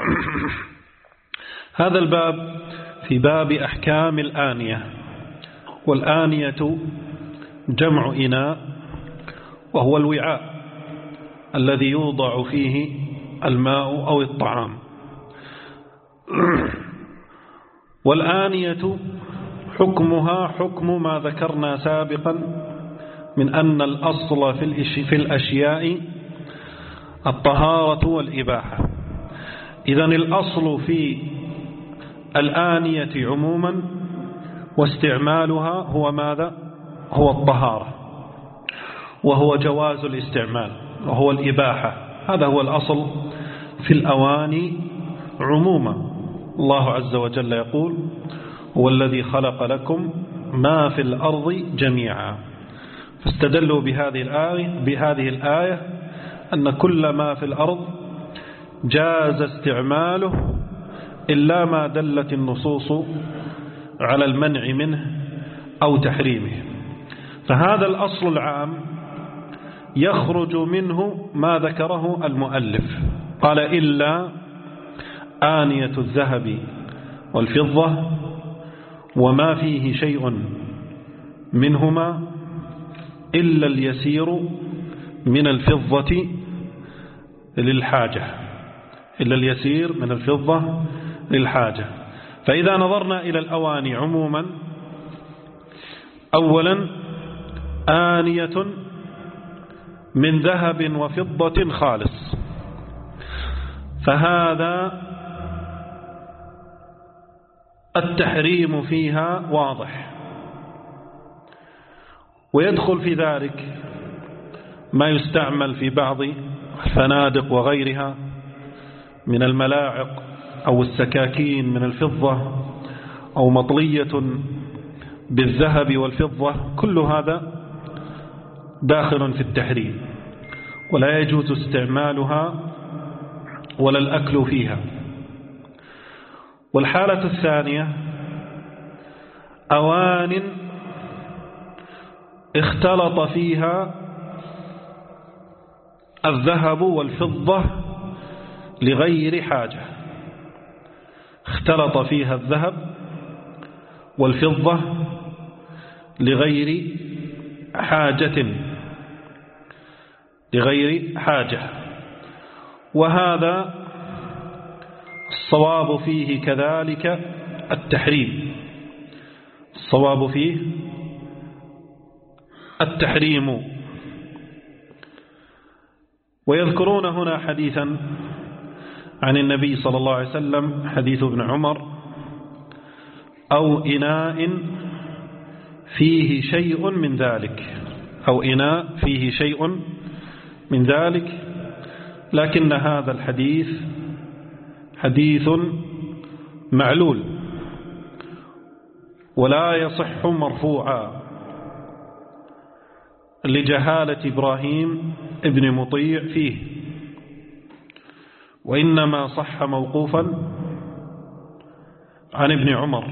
هذا الباب في باب أحكام الآنية. والآنية جمع إناء، وهو الوعاء الذي يوضع فيه الماء أو الطعام. والآنية حكمها حكم ما ذكرنا سابقا من أن الأصل في الأشياء الطهارة والإباحة. إذن الأصل في الآنية عموما واستعمالها هو ماذا؟ هو الطهارة، وهو جواز الاستعمال، وهو الإباحة. هذا هو الأصل في الأواني عموما. الله عز وجل يقول: هو الذي خلق لكم ما في الأرض جميعا. فاستدلوا بهذه الآية أن كل ما في الأرض جاز استعماله إلا ما دلت النصوص على المنع منه أو تحريمه. فهذا الأصل العام يخرج منه ما ذكره المؤلف، قال: إلا آنية الذهب والفضة وما فيه شيء منهما إلا اليسير من الفضة للحاجة، إلا اليسير من الفضة للحاجة. فإذا نظرنا إلى الأواني عموما، أولا آنية من ذهب وفضة خالص، فهذا التحريم فيها واضح. ويدخل في ذلك ما يستعمل في بعض الفنادق وغيرها من الملاعق أو السكاكين من الفضة، أو مطلية بالذهب والفضة. كل هذا داخل في التحريم، ولا يجوز استعمالها ولا الأكل فيها. والحالة الثانية أوان اختلط فيها الذهب والفضة لغير حاجة، اختلط فيها الذهب والفضة لغير حاجة، وهذا الصواب فيه كذلك التحريم، الصواب فيه التحريم. ويذكرون هنا حديثا عن النبي صلى الله عليه وسلم، حديث ابن عمر: أو إناء فيه شيء من ذلك، أو إناء فيه شيء من ذلك. لكن هذا الحديث حديث معلول ولا يصح مرفوعا لجهالة إبراهيم ابن مطيع فيه، وإنما صح موقوفا عن ابن عمر.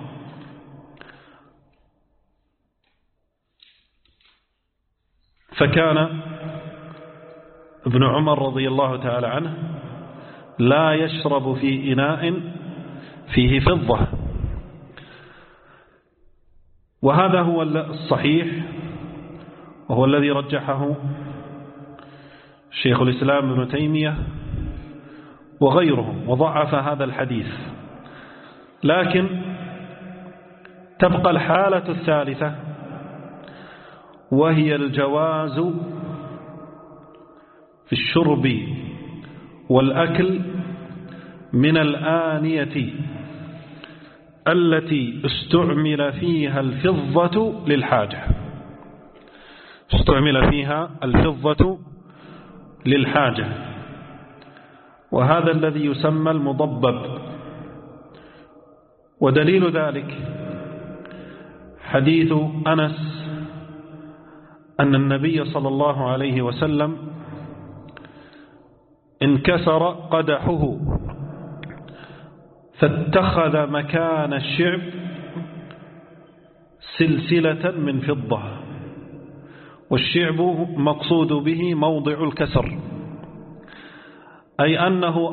فكان ابن عمر رضي الله تعالى عنه لا يشرب في إناء فيه فضة، وهذا هو الصحيح، وهو الذي رجحه شيخ الإسلام ابن تيمية وغيرهم، وضعف هذا الحديث. لكن تبقى الحالة الثالثة، وهي الجواز في الشرب والأكل من الآنية التي استعمل فيها الفضة للحاجة، استعمل فيها الفضة للحاجة، وهذا الذي يسمى المضبب. ودليل ذلك حديث أنس أن النبي صلى الله عليه وسلم انكسر قدحه فاتخذ مكان الشعب سلسلة من فضة، والشعب مقصود به موضع الكسر، أي أنه